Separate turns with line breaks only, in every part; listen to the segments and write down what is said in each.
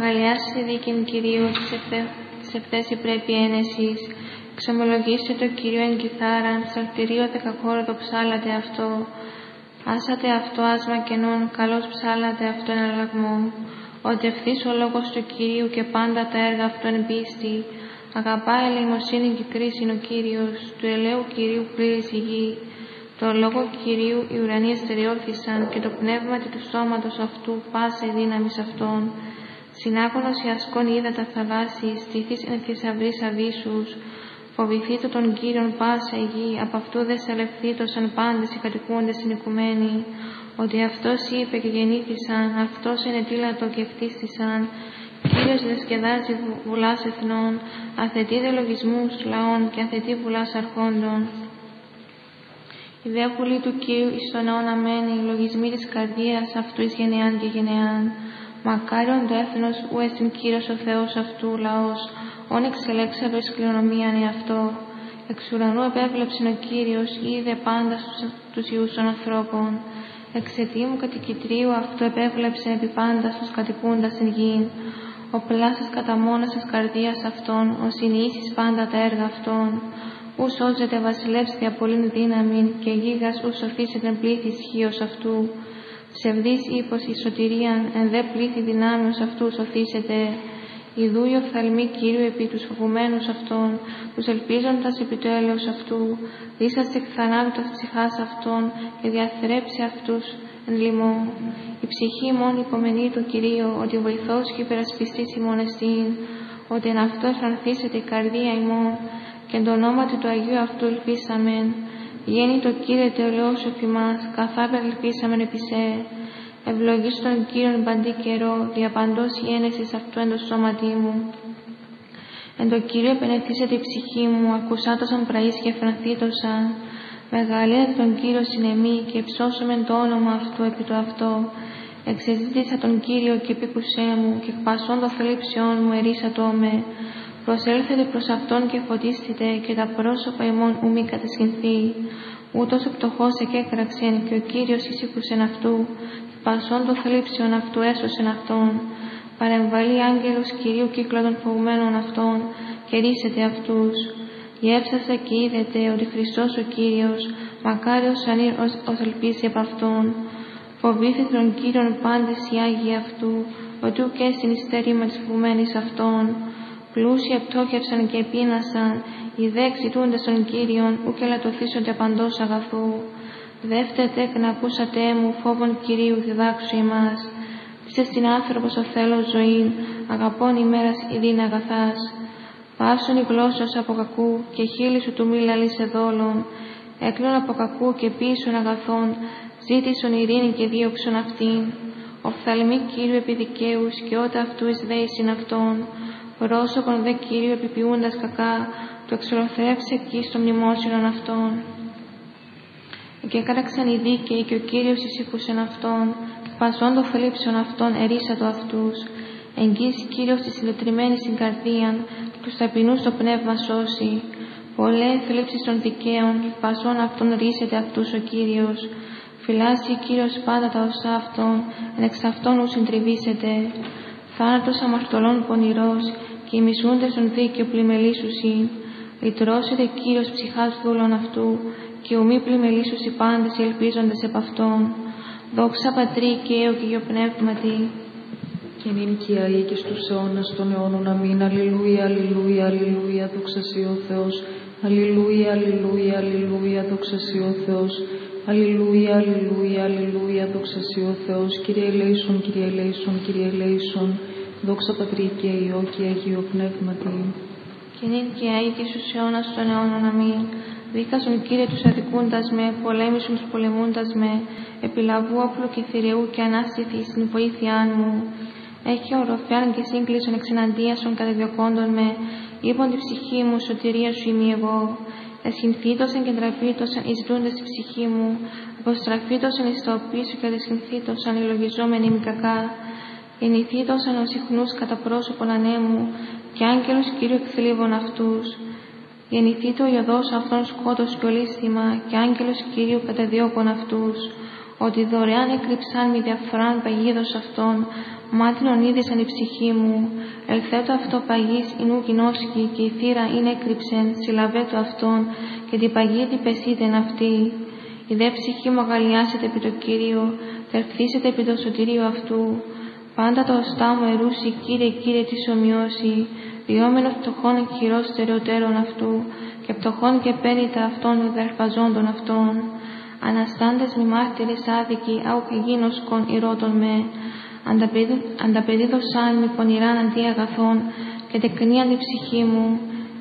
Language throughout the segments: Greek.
Αγαλιάσει δίκην Κυρίου της ευθέση πρέπει ένεσης. Εξομολογήστε το Κύριο εν κιθάραν, ψαλτηρίο δεκακόρδο ψάλατε αυτό. Άσατε αυτό άσμα κενών, καλώς ψάλατε αυτό εν αλλαγμό. Ότι ευθύς ο λόγος του Κυρίου και πάντα τα έργα αυτού εν πίστη. Αγαπά ελεημοσύνη και κρίσιν ο Κύριος, του ελαίου Κυρίου πλήρης η γη. Το λόγο Κυρίου οι ουρανοί εστερεώθησαν και το πνεύμα του σώματος αυτού πάσα η δύναμη αυτών. Συνάγωνος η ασκών είδα τα θαλάσσης, στήθης εν θησαυρής αβύσσους. Φοβηθείτε τον Κύριον πάσα η γη, απ' αυτού δε σαλευθήτωσαν πάντες οι κατοικούντες στην οικουμένη. Ότι αυτός είπε και γεννήθησαν, αυτός ενετήλατο και χτίστησαν. Κύριος δεσκεδάζει βουλάς εθνών, αθετεί δε λογισμούς λαών και αθετεί βουλάς αρχόντων. Η δε βουλή του Κύριου εις τον αιώνα μένει, λογισμοί της καρδίας αυτού εις γενεάν και γενεάν. Μακάριον το έθνος ου εστιν Κύριος ο Θεός αυτού λαός, όν εξελέξατο εις κληρονομίαν εαυτό. Εξ ουρανού επέβλεψεν ο Κύριος, είδε πάντα τους ιούς των ανθρώπων. Εξαιτήμου κατοικητρίου αυτού επέβλεψε επί πάντα τους κατοικούντας στην γην. Ο πλάσας κατά μόνας της καρδίας αυτών, ο συνείσεις πάντα τα έργα αυτών. Ου σώζεται βασιλεύς διαπολύν δύναμην και γίγας ου σωθήσεται πλήθη ισχύος αυτού. Ψευδής ύπος η σωτηρίαν εν δε πλήθη δυνάμεως αυτού σωθήσεται. Ιδού η οφθαλμή Κύριου επί τους φοβουμένους αυτών, τους ελπίζοντας επί το έλεος αυτού, δίσαστε εκ θανάτου τας ψυχάς αυτών και διαθρέψει αυτούς εν λοιμώ. Η ψυχή μόνη υπομενεί το Κυρίο, ότι βοηθός και υπερασπιστής ημών εστίν, ότι εν αυτό εφρανθήσεται η καρδία ημών, και εν το όνομα του Αγίου αυτού ελπίσαμεν. Γέννη το Κύριε Θεολός επί μας, καθάπερ ελπίσαμεν επί σε. Ευλογείς τον Κύριον παντή καιρό, διαπαντός η ένεσης αυτού εν το σώματί μου. Εν το Κύριο επενεθήσεται η ψυχή μου, ακουσάτωσαν πραείς και εφρανθήτωσαν. Μεγαλύνεται τον Κύριο συνεμή και υψώσομεν το όνομα αυτού επί το αυτό. Εξεζήτησα τον Κύριο και επίκουσέ μου, και εκπασών των θλίψεών μου ερίσατό με. Προσέλθετε προς αυτόν και φωτίστητε, και τα πρόσωπα ημών ου μη κατεσχυνθεί. Ούτως ο πτωχός εκέκραξεν, και ο Κύριος εισήκουσεν αυτού. Πασών των θλίψεων αυτού έσωσεν αυτόν. Παρεμβαλεί άγγελος Κυρίου κύκλο των φοβουμένων αυτών, και ρίσετε αυτούς. Γεύσασε και είδετε ότι Χριστός ο Κύριος, μακάριος ανήρ ως ελπίσει επ' αυτόν. Φοβήθη τον Κύριον πάντες οι Άγιοι αυτού, ότι ουκ έστιν εις στέρημα της φοβουμένης αυτών. Πλούσια πτώχευσαν και επίνασαν, οι δε εξητούντες των Κύριων, ουκ ελαττωθήσονται παντός αγαθού. Δεύτετε εκ να ακούσατε μου, φόβον Κυρίου διδάξου εμάς. Είστε στην άνθρωπος ο θέλος ζωήν, αγαπών ημέρας ειδήν αγαθάς. Πάυσον η γλώσσος από κακού, και χείλη σου του μη λαλείς εδόλων. Έκλων από κακού και πίσων αγαθών, ζήτησον ειρήνη και δίωξον αυτήν. Οφθαλμή Κύριου επί δικαίους, και ότα αυτού εις δέησιν αυτών. Πρόσωπον δε Κύριου επιποιούντας κακά, το εξολοθρεύσε εκεί στο μνημόσυνον αυτών. Και έκραξαν οι δίκαιοι, και ο Κύριος εισήκουσεν αυτόν, πασών των θλίψεων αυτών ερίσατο αυτούς. Εγγύς Κύριος τη συλλετρημένη στην καρδίαν, και τους ταπεινούς το πνεύμα σώσει. Πολλέ θλίψεις των δικαίων, και πασών αυτών ρίσεται αυτούς ο Κύριος. Φυλάσσει Κύριος πάντα τα οσά αυτών, εν εξ αυτών ου συντριβήσεται. Θάνατος αμαρτωλών πονηρός, και οι μισούντες των δίκαιο πλημελήσουσιν. Λυτρώσεται Κύριος ψυχάς δούλων αυτού, και ουμή πλημελήσους οι πάντες οι ελπίζοντες επ' αυτόν. Δόξα Πατρί και Υιό και Υιό Πνεύματι.
Και νυν και αεί και στους αιώνας των αιώνων αμήν. Αλληλούια, αλληλούια, αλληλούια, δόξα σοι ο Θεός. Αλληλούια, αλληλούια, αλληλούια, δόξα σοι ο Θεός. Αλληλούια, αλληλούια, αλληλούια, δόξα σοι ο Θεός. Κύριε ελέησον, Κύριε ελέησον, Κύριε ελέησον. Δόξα Πατρί και Υιό και Αγίο Πνεύματι.
Και νυν και αεί και στους αιώνας των αιώνων αμήν. Δίκασον Κύριε τους αδικούντας με, πολέμησον τους πολεμούντας με, επιλαβού όπλου και θηριού και ανάστηθη στην βοήθειάν μου. Έχει οροφιάν και σύγκλησον εξεναντίασον καταδιωκόντων με, είπον τη ψυχή μου, σωτηρία σου είμαι εγώ. Εσχυνθήτωσαν και ντραπήτωσαν οι ζητούντες τη ψυχή μου, αποστραφήτωσαν εις τα οπίσου και αδεσχυνθήτωσαν οι λογιζόμενοι μη κακά. Γεννηθήτωσαν ως ιχνούς κατά πρόσωπον ανέμου, και άγγελος Κύριου εκθλίβων αυτούς. Γεννηθήτω ο ιωδός αυτών σκότος και ολίσθημα, και άγγελος Κυρίου καταδιώκων αυτούς. Ότι δωρεάν έκρυψαν μη διαφράν παγίδος αυτών, μάτινον είδησαν η ψυχή μου, ελθέτω αυτό παγής εινού γινώσκει, και η θύρα είναι έκρυψεν, συλλαβέτω αυτόν, και την παγή διπεσίτεν αυτή. Η δε ψυχή μου αγαλιάσετε επί το Κύριο, θερφθήσετε επί το σωτηρίο αυτού. Πάντα το οστά μου ερούσι, Κύριε, Κύριε, τι ομοιώσει, διόμενο φτωχών χειρός στερεωτέρων αυτού, και πτωχών και πένητα αυτών δερπαζόντων αυτών. Αναστάντες μη μάρτυρες άδικοι, άουκ γίνοσκον ηρώτων με, ανταπεδίδωσαν μη πονηράν αντί αγαθών, και τεκνίαν η ψυχή μου.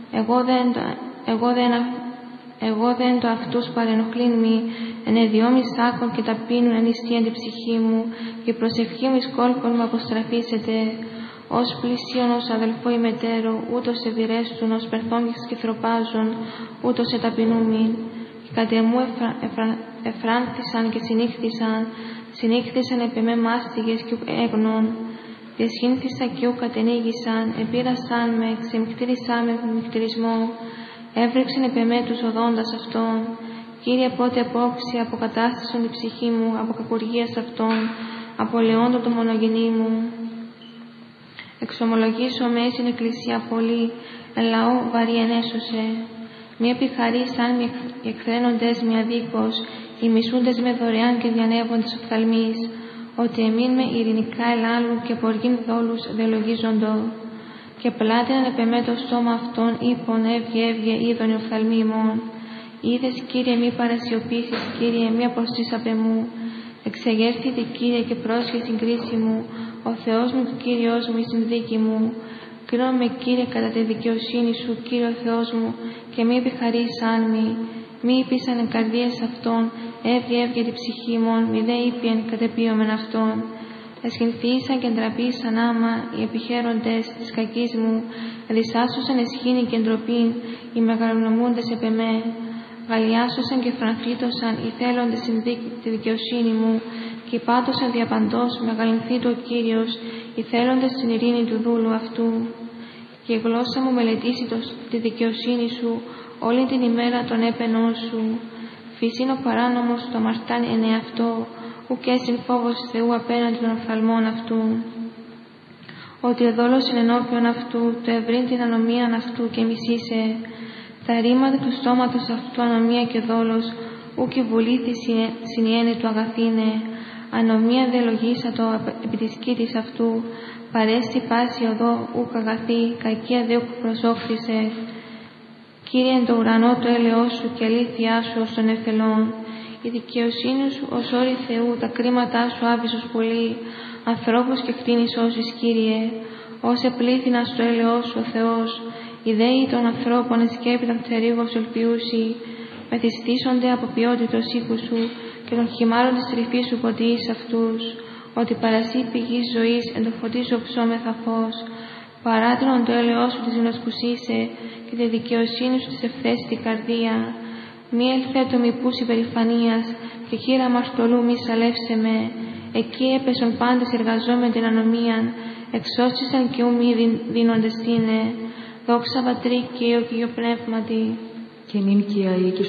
Εγώ δεν το αυτούς παρενοχλήν μη, ενεδιώμη σάκων και ταπείνουν ενιστίαν την ψυχή μου, και η προσευχή μου εις κόλπων μου αποστραφήσετε. Ως πλησίον ως αδελφό ημετέρω, ούτως ευηρέστουν, ως περθόντες και θροπάζουν, ούτως εταπεινούμην. Και κατ' εμού εφράνθησαν και συνήχθησαν επί με μάστιγες και ουκ έγνων. Διεσχύνθησα και ουκ κατενήγησαν, επήρασαν με, ξεμιχτήρισαν με μιχτηρισμό, έβρεξαν επί με τους οδόντας αυτών. Κύριε, πότε απόψη αποκατάστησον η ψυχή μου, από κακουργίας αυτών, απολεόντων το μονογενή μου. Εξομολογήσω με στην εκκλησία πολύ, εν λαό βαρύ ενέσωσε. Μη επιχαρήσαν μη εκθραίνοντες μη αδίκως, οι μισούντες με δωρεάν και διανεύοντες οφθαλμείς, ότι εμήν με ειρηνικά ελάλουν και ποργήν δόλους δελογίζοντο. Και πλάτηναν επ' εμέ το στόμα αυτών, είπων, έβγε, είδον οι οφθαλμοί ημών. Είδες, Κύριε, μη παρασιωπήσεις, Κύριε, μη αποστείς απ' εμού. Εξεγέρθητε, Κύριε, και πρόσχε στην κρίση μου, ο Θεός μου και Κύριος μου εις την δίκη μου. Κρίνομαι, Κύριε, κατά τη δικαιοσύνη σου, Κύριε ο Θεός μου, και μη επιχαρήσαν μη. Μη είπησαν εν καρδίες αυτών, έβγε την ψυχή μου, μη δε είπιεν κατεπίωμεν αυτών. Εσχυνθήσαν και ντραπήσαν άμα οι επιχαίροντες της κακής μου, δυσάσωσαν εσχήνη και ντροπήν οι μεγαλονομούντες επ' εμέ. Γαλιάσωσαν και φρανθλίτωσαν οι θέλοντες τη δικαιοσύνη μου, και πάτωσαν διαπαντός μεγαλυνθήτω ο Κύριος, οι θέλοντες την ειρήνη του δούλου αυτού. Και η γλώσσα μου μελετήσει τη δικαιοσύνη σου, όλη την ημέρα των έπαινών σου. Φυσίν ο παράνομος το αμαρτάνει εν εαυτό, ουκ έσυν φόβος Θεού απέναντι των οφθαλμών αυτού. Ότι ο δόλος είναι ενώπιον αυτού, το ευρύν την ανομίαν αυτού και μισήσε. Τα ρήματα του στόματος αυτού ανομία και δόλος, ουκ η βουλήθη συνιένε του αγαθήνε. Ανομία δε λογίσατο επί της κήτης αυτού, παρέστη πάση οδό ουκ αγαθή, κακία δε ουκ προσόχθησε. Κύριε, εν το ουρανό το έλεος σου και αλήθειά σου ως των εφελών. Η δικαιοσύνη σου ως όρη Θεού, τα κρίματά σου άβυσος πολύ, ανθρώπους και κτίνης όσης, Κύριε. Ως επλήθυνα στο έλεος σου ο Θεός, οι δέοι των ανθρώπων εσκέπηταν θερίγος ελπιούσι, μεθυστήσονται από ποιότητος οίκου σου και των χυμάρων της τρυφής σου ποτιείς αυτούς, ότι παρασύ πηγής ζωής εν το φωτίζω ψώμεθα φως. Παράτηνον το έλεος σου της γνωσκουσίσε και τη δικαιοσύνη σου της ευθέστη καρδία. Μη ελθέτω μη πούς υπερηφανίας και χείρα μαρτωλού μη σαλεύσε με. Εκεί έπεσον πάντες εργαζόμενοι την ανομίαν, εξώστησαν και ου μη δίνοντες τίνε. Δόξα Πατρί και Υιό και Υιό Πνεύματι.
Και νυν και